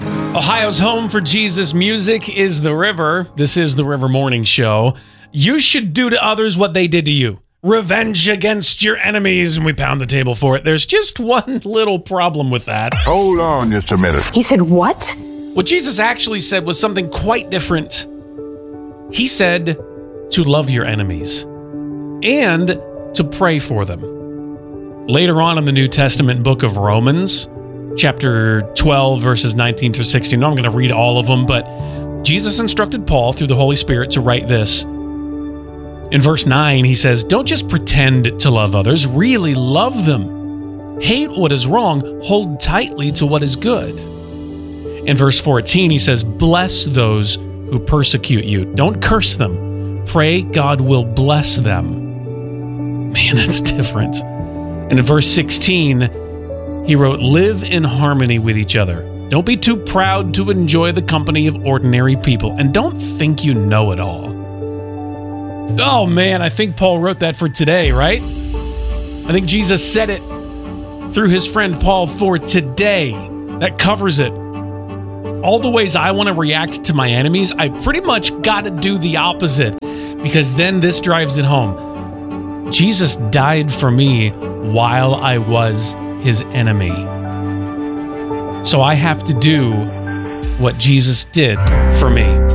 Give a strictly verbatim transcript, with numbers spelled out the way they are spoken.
Ohio's home for Jesus music is The River. This is The River Morning Show. You should do to others what they did to you. Revenge against your enemies, and we pound the table for it. There's just one little problem with that. Hold on just a minute. He said, what? What Jesus actually said was something quite different. He said to love your enemies and to pray for them. Later on in the New Testament book of Romans, chapter twelve, verses nineteen through sixteen. I'm going to read all of them, but Jesus instructed Paul through the Holy Spirit to write this. In verse nine, he says, don't just pretend to love others, really love them. Hate what is wrong, hold tightly to what is good. In verse fourteen, he says, bless those who persecute you. Don't curse them. Pray God will bless them. Man, that's different. And in verse sixteen, he wrote, live in harmony with each other. Don't be too proud to enjoy the company of ordinary people, and don't think you know it all. Oh man, I think Paul wrote that for today, right? I think Jesus said it through his friend Paul for today. That covers it. All the ways I want to react to my enemies, I pretty much got to do the opposite, because then this drives it home. Jesus died for me while I was his enemy. So I have to do what Jesus did for me.